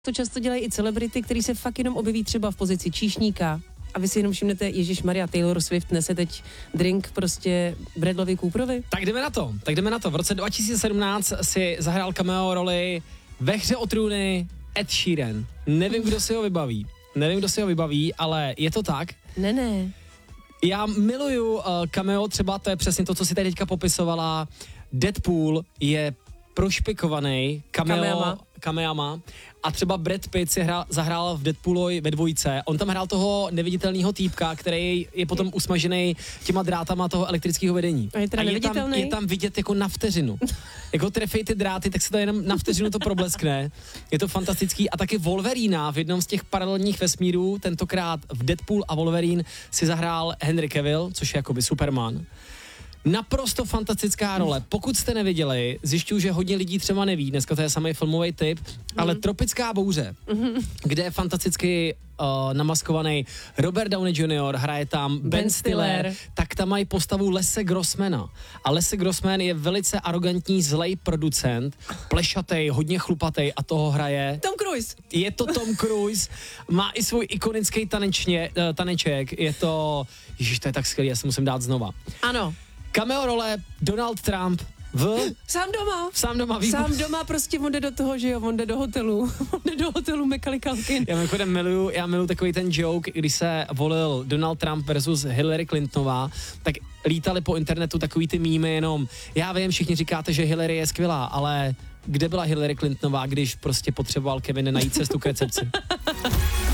To často dělají i celebrity, který se fakt jenom objeví třeba v pozici číšníka. A vy si jenom všimnete, Ježišmarja, Taylor Swift nese teď drink prostě Bradleyvi Cooperovi. Tak jdeme na to. V roce 2017 si zahrál cameo roli ve Hře o trůny Ed Sheeran. Nevím, kdo si ho vybaví, ale je to tak. Ne. Já miluju cameo, třeba to je přesně to, co si tady teďka popisovala. Deadpool je prošpikovaný kameama a třeba Brad Pitt si zahrál v Deadpoolovi ve 2. On tam hrál toho neviditelného týpka, který je potom usmažený těma drátama toho elektrického vedení. A je teda neviditelný? Je tam vidět jako na vteřinu. Jako trefej ty dráty, tak se to jenom na vteřinu to probleskne. Je to fantastický. A taky Wolverina v jednom z těch paralelních vesmírů, tentokrát v Deadpool a Wolverine si zahrál Henry Cavill, což je jakoby Superman. Naprosto fantastická role. Pokud jste neviděli, zjišťuju, že hodně lidí třeba neví, dneska to je samý filmový typ, ale Tropická bouře, kde je fantasticky namaskovaný Robert Downey Jr., hraje tam Ben Stiller, tak tam mají postavu Lesse Grossmana. A Lesse Grossman je velice arrogantní, zlej producent, plešatej, hodně chlupatej a toho hraje Tom Cruise. Je to Tom Cruise, má i svůj ikonický taneček, je to, ježiš, to je tak skvělý, já se musím dát znova. Ano. Cameo role Donald Trump Sám doma, prostě on jde do toho, že jo, on jde do hotelu Macaulay Culkin. Já miluji takový ten joke, když se volil Donald Trump versus Hillary Clintonová, tak lítali po internetu takový ty mýmy jenom, já vím, všichni říkáte, že Hillary je skvělá, ale kde byla Hillary Clintonová, když prostě potřeboval Kevin najít cestu k recepci?